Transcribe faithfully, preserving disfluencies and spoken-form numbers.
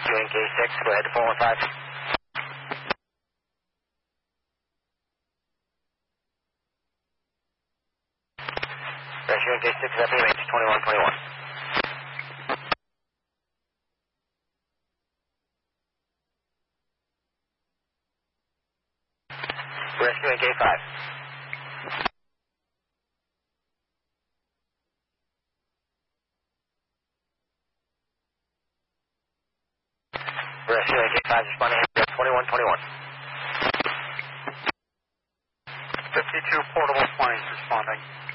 Rescuing K six, go ahead to four one five. Rescuing K six, F A range twenty-one twenty-one. Rescuing K five. Rescuing K five, responding to twenty-one twenty-one. fifty-two portable planes responding.